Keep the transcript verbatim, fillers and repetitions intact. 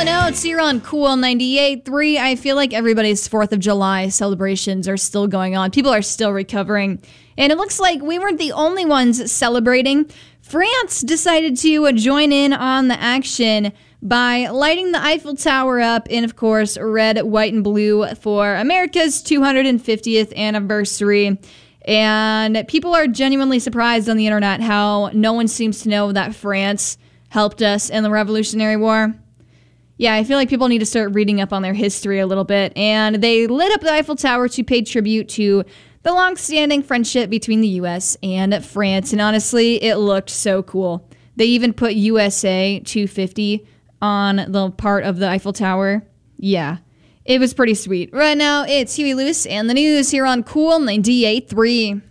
and Oates here on Cool ninety-eight point three. I feel like everybody's fourth of July celebrations are still going on. People are still recovering. And it looks like we weren't the only ones celebrating. France decided to join in on the action by lighting the Eiffel Tower up in, of course, red, white, and blue for America's two hundred fiftieth anniversary. And people are genuinely surprised on the internet how no one seems to know that France helped us in the Revolutionary War. Yeah, I feel like people need to start reading up on their history a little bit. And they lit up the Eiffel Tower to pay tribute to the long-standing friendship between the U S and France. And honestly, it looked so cool. They even put U S A two fifty on the part of the Eiffel Tower. Yeah, it was pretty sweet. Right now, it's Huey Lewis and the news here on Cool ninety-eight point three.